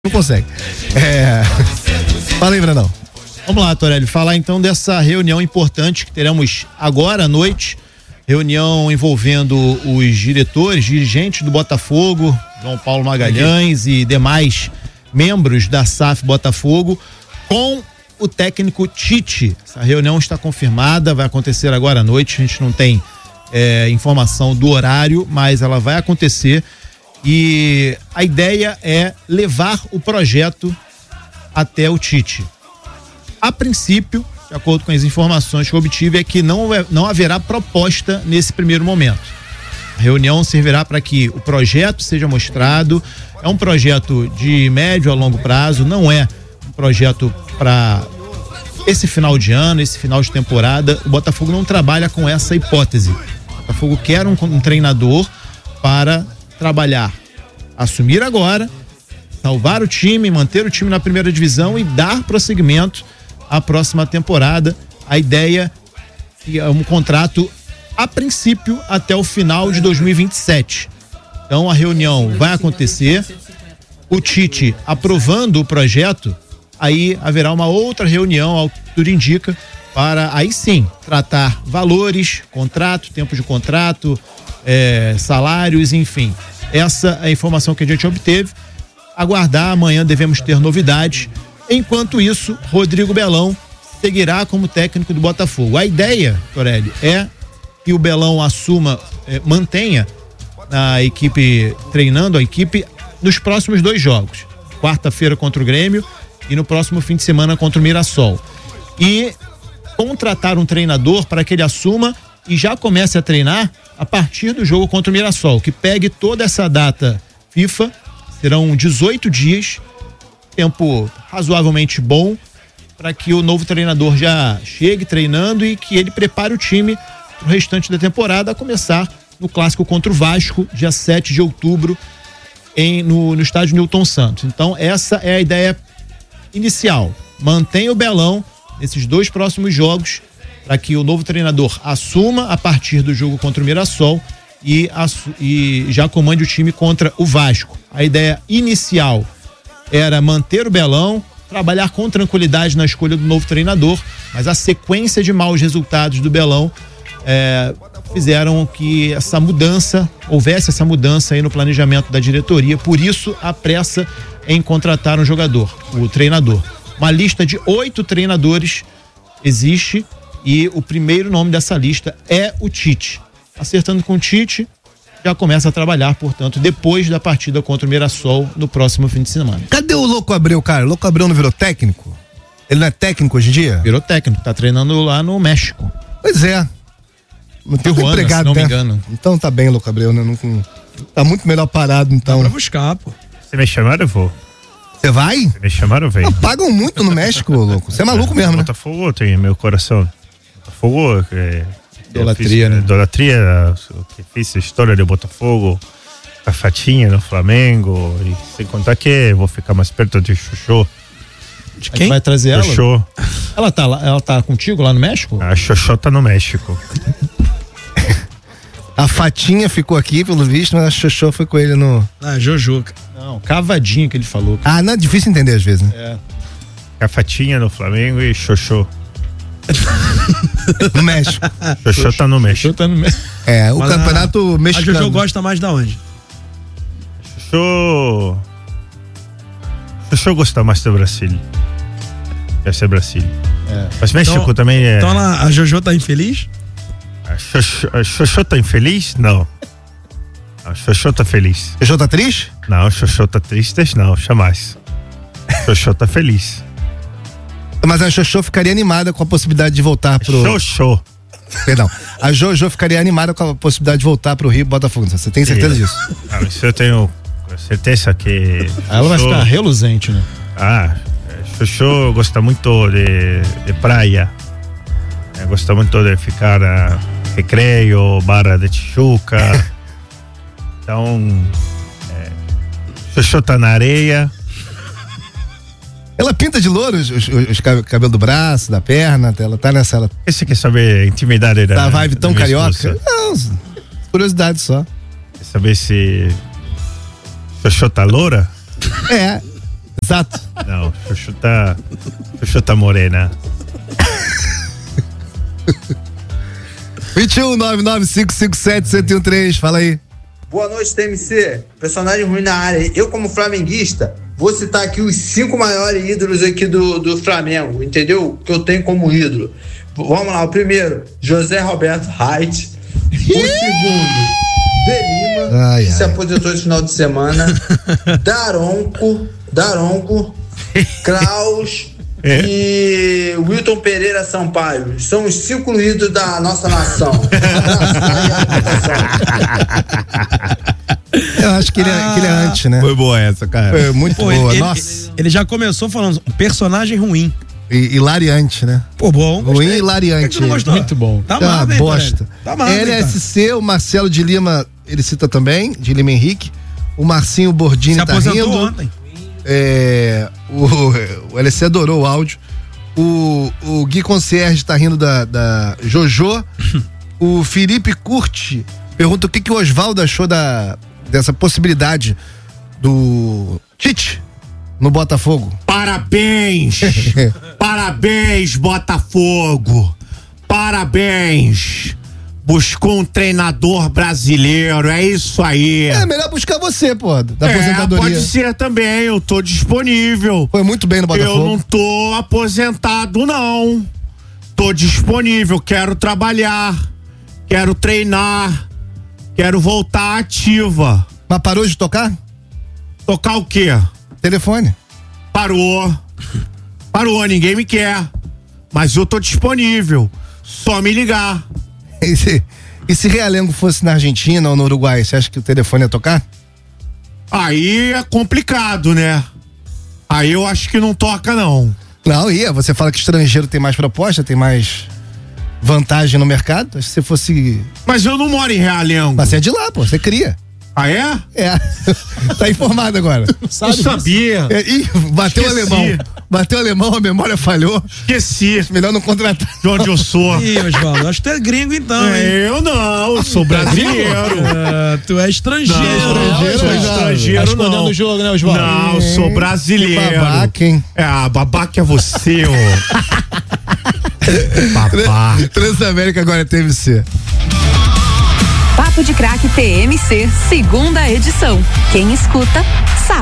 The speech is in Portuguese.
Não consegue. Fala aí, Brandão. Vamos lá, Torelli, falar então dessa reunião importante que teremos agora à noite, reunião envolvendo os dirigentes do Botafogo, João Paulo Magalhães e demais membros da SAF Botafogo, com o técnico Tite. Essa reunião está confirmada, vai acontecer agora à noite, a gente não tem informação do horário, mas ela vai acontecer e a ideia é levar o projeto até o Tite. A princípio, de acordo com as informações que eu obtive, é que não haverá proposta nesse primeiro momento. A reunião servirá para que o projeto seja mostrado. É um projeto de médio a longo prazo, não é um projeto para esse final de ano, esse final de temporada. O Botafogo não trabalha com essa hipótese. O Botafogo quer um treinador para trabalhar, assumir agora, salvar o time, manter o time na primeira divisão e dar prosseguimento à próxima temporada. A ideia é um contrato a princípio até o final de 2027. Então a reunião vai acontecer, o Tite aprovando o projeto, aí haverá uma outra reunião, ao que tudo indica, para aí sim tratar valores, contrato, tempo de contrato, salários, enfim. Essa é a informação que a gente obteve. Aguardar, amanhã devemos ter novidades. Enquanto isso, Rodrigo Belão seguirá como técnico do Botafogo. A ideia, Torelli, é que o Belão mantenha a equipe, treinando a equipe nos próximos 2 jogos. Quarta-feira contra o Grêmio e no próximo fim de semana contra o Mirassol. E contratar um treinador para que ele assuma e já comece a treinar a partir do jogo contra o Mirassol, que pegue toda essa data FIFA, serão 18 dias, tempo razoavelmente bom para que o novo treinador já chegue treinando e que ele prepare o time para o restante da temporada, a começar no clássico contra o Vasco, dia 7 de outubro, no estádio Newton Santos. Então essa é a ideia inicial, mantenha o Belão nesses 2 próximos jogos para que o novo treinador assuma a partir do jogo contra o Mirassol e já comande o time contra o Vasco. A ideia inicial era manter o Belão, trabalhar com tranquilidade na escolha do novo treinador, mas a sequência de maus resultados do Belão fizeram que houvesse essa mudança aí no planejamento da diretoria. Por isso a pressa em contratar o treinador. Uma lista de 8 treinadores existe e o primeiro nome dessa lista é o Tite. Acertando com o Tite, já começa a trabalhar, portanto, depois da partida contra o Mirassol no próximo fim de semana. Cadê o Louco Abreu, cara? O Louco Abreu não virou técnico? Ele não é técnico hoje em dia? Virou técnico, tá treinando lá no México. Pois é. Não tem empregado, se não me engano. Então tá bem, Louco Abreu, né? Tá muito melhor parado, então. Dá pra buscar, pô. Se me chamaram, eu vou. Você vai? Se me chamaram, eu venho. Pagam muito no México, louco. Você é maluco mesmo, né? Botafogo tem meu coração. Botafogo idolatria, né? Idolatria, que fiz a história do Botafogo, a Fatinha no Flamengo, e sem contar que vou ficar mais perto de Xoxô. De quem? Vai trazer ela? Xoxô. Ela tá contigo lá no México? A Xoxô tá no México. A Fatinha ficou aqui, pelo visto, mas a Xoxô foi com ele no... Jojuca. Não, Cavadinha que ele falou. Ah, não é difícil entender às vezes, né? A Fatinha no Flamengo e Xoxô no México. Xoxô tá no México. O mas campeonato mexicano. A Jojo gosta mais da onde? Xoxô gosta mais do Brasil. Quer ser Brasil. Mas México então, também é... Então a Jojo tá infeliz? A Xoxô tá infeliz? Não. A Xoxô tá feliz. Xoxô tá triste? Não, a Xoxô tá triste, não, jamais. Xoxô tá feliz. Mas a Xoxô ficaria animada com a possibilidade de voltar pro... Xoxô. Perdão. A Jojo ficaria animada com a possibilidade de voltar pro Rio Botafogo. Você tem certeza disso? Isso eu tenho certeza que... Ela vai ficar reluzente, né? Xoxô gosta muito de praia. Gosta muito de ficar recreio, Barra de Tijuca. Então, Xoxô tá na areia. Ela pinta de louro os cabelos do braço, da perna, ela tá nessa... Você quer saber a intimidade da vibe tão carioca? Esposa? Não, curiosidade só. Quer saber se Xoxô tá loura? É. Sato? Não, Chuchu tá morena. 21-99557-1013, fala aí. Boa noite, TMC. Personagem ruim na área. Eu, como flamenguista, vou citar aqui os 5 maiores ídolos aqui do Flamengo, entendeu? Que eu tenho como ídolo. Vamos lá, o primeiro, José Roberto Reit. O segundo, De Lima, que se aposentou esse final de semana. Daronco, Kraus e Wilton Pereira Sampaio. São os 5 ídolos da nossa nação. Eu acho que ele é anti, né? Foi boa essa, cara. Foi muito boa. Nossa. Ele já começou falando um personagem ruim. Hilariante, né? Pô, bom. Ruim e hilariante. Você não gostou? Muito bom. Tá Uma amado, hein, bosta. Tá amado, hein, LSC, o Marcelo de Lima, ele cita também, de Lima Henrique. O Marcinho Bordini Se tá aposentou rindo. ontem. O LSC adorou o áudio. O Gui Concierge tá rindo da Jojo. O Felipe Curti pergunta o que o Oswaldo achou dessa possibilidade do Tite no Botafogo. Parabéns! Parabéns, Botafogo! Parabéns! Buscou um treinador brasileiro, é isso aí. É melhor buscar você, pô, da aposentadoria. Pode ser também, eu tô disponível. Foi muito bem no Botafogo. Eu não tô aposentado, não. Tô disponível, quero trabalhar, quero treinar, quero voltar ativa. Mas parou de tocar? Tocar o quê? Telefone. Parou, ninguém me quer. Mas eu tô disponível, só me ligar. E se Realengo fosse na Argentina ou no Uruguai, você acha que o telefone ia tocar? Aí é complicado, né? Aí eu acho que não toca, não. Não, ia. Você fala que estrangeiro tem mais proposta, tem mais vantagem no mercado. Acho que se fosse... Mas eu não moro em Realengo. Mas você é de lá, pô, você cria. Ah, é? É. Tá informado agora. Eu sabia. Ih, bateu o alemão. Bateu o alemão, a memória falhou. Esqueci. Melhor não contratar. De onde eu sou. Ih, Oswaldo, acho que tu é gringo então, hein? Eu não, eu sou brasileiro. Tu é estrangeiro. Estrangeiro Tá não. o jogo, né, Oswaldo? Não, eu sou brasileiro. Que babaca, hein? Babaca é você, ô. Babaca. Transamérica agora é TMC. Papo de Craque TMC, segunda edição. Quem escuta, sabe.